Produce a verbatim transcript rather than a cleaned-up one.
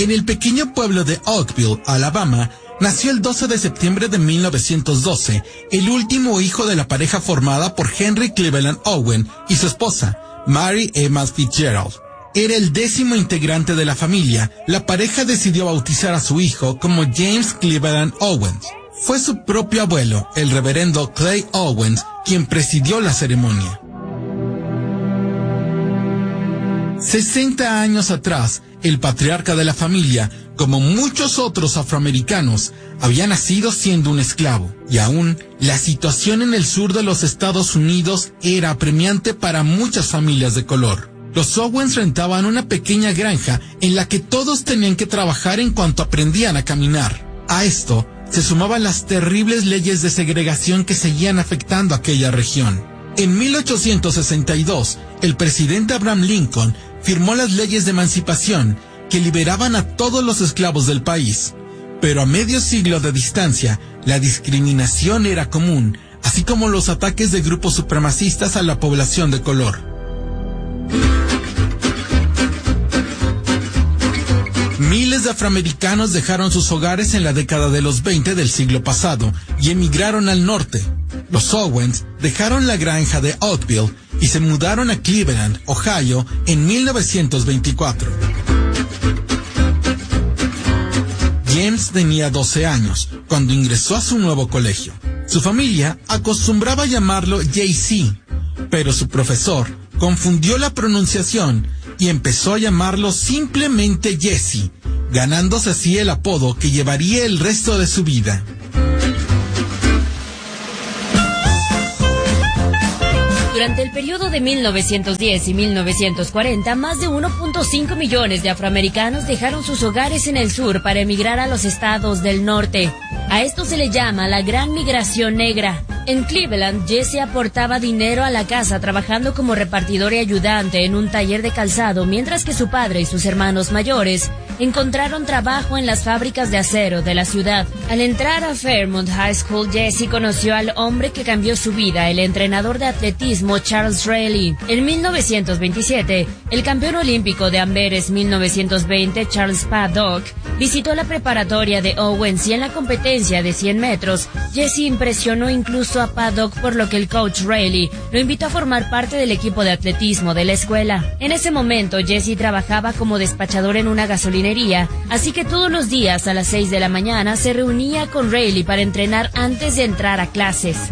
En el pequeño pueblo de Oakville, Alabama, nació el doce de septiembre de mil novecientos doce, el último hijo de la pareja formada por Henry Cleveland Owen y su esposa, Mary Emma Fitzgerald. Era el décimo integrante de la familia. La pareja decidió bautizar a su hijo como James Cleveland Owens. Fue su propio abuelo, el reverendo Clay Owens, quien presidió la ceremonia. sesenta años atrás, el patriarca de la familia, como muchos otros afroamericanos, había nacido siendo un esclavo. Y aún, la situación en el sur de los Estados Unidos era apremiante para muchas familias de color. Los Owens rentaban una pequeña granja en la que todos tenían que trabajar en cuanto aprendían a caminar. A esto se sumaban las terribles leyes de segregación que seguían afectando a aquella región. En mil ochocientos sesenta y dos, el presidente Abraham Lincoln firmó las leyes de emancipación que liberaban a todos los esclavos del país. Pero a medio siglo de distancia, la discriminación era común, así como los ataques de grupos supremacistas a la población de color. Miles de afroamericanos dejaron sus hogares en la década de los veinte del siglo pasado y emigraron al norte. Los Owens dejaron la granja de Oakville y se mudaron a Cleveland, Ohio, en mil novecientos veinticuatro. James tenía doce años cuando ingresó a su nuevo colegio. Su familia acostumbraba a llamarlo J C, pero su profesor confundió la pronunciación y empezó a llamarlo simplemente Jesse, ganándose así el apodo que llevaría el resto de su vida. Durante el periodo de mil novecientos diez y mil novecientos cuarenta, más de uno punto cinco millones de afroamericanos dejaron sus hogares en el sur para emigrar a los estados del norte. A esto se le llama la Gran Migración Negra. En Cleveland, Jesse aportaba dinero a la casa trabajando como repartidor y ayudante en un taller de calzado, mientras que su padre y sus hermanos mayores encontraron trabajo en las fábricas de acero de la ciudad. Al entrar a Fairmont High School, Jesse conoció al hombre que cambió su vida, el entrenador de atletismo Charles Raleigh. En mil novecientos veintisiete, el campeón olímpico de Amberes mil novecientos veinte, Charles Paddock, visitó la preparatoria de Owens y en la competencia de cien metros, Jesse impresionó incluso a Paddock, por lo que el coach Raleigh lo invitó a formar parte del equipo de atletismo de la escuela. En ese momento, Jesse trabajaba como despachador en una gasolinería, así que todos los días a las seis de la mañana se reunía con Raleigh para entrenar antes de entrar a clases.